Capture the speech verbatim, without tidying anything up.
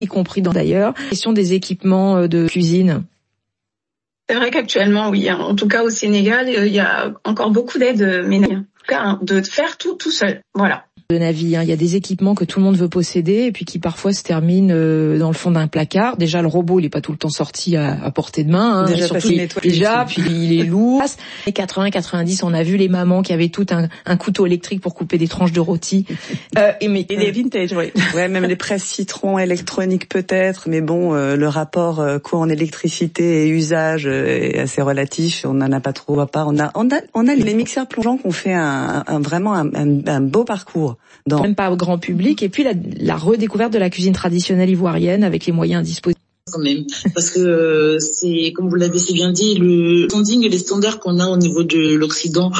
y compris dans d'ailleurs. Question des équipements de cuisine. C'est vrai qu'actuellement, oui, en tout cas au Sénégal, il y a encore beaucoup d'aides ménagères. En tout cas, de faire tout tout seul. Voilà. De Navi, hein. Il y a des équipements que tout le monde veut posséder et puis qui parfois se terminent euh, dans le fond d'un placard. Déjà le robot, il est pas tout le temps sorti à, à portée de main. Hein. Déjà, surtout, il, déjà puis il est lourd. Les quatre-vingts quatre-vingt-dix, on a vu les mamans qui avaient tout un, un couteau électrique pour couper des tranches de rôti. Euh, et, mais, et les vintage, oui. Ouais, même les presses citron électroniques peut-être, mais bon, euh, le rapport euh, coût en électricité et usage euh, est assez relatif. On n'en a pas trop à part. On a, on a, on a les mixeurs plongeants qui ont fait un, un vraiment un, un, un beau parcours. Dans... Même pas au grand public, et puis la, la redécouverte de la cuisine traditionnelle ivoirienne avec les moyens disponibles. Quand même, parce que euh, c'est, comme vous l'avez si bien dit, le standing et les standards qu'on a au niveau de l'Occident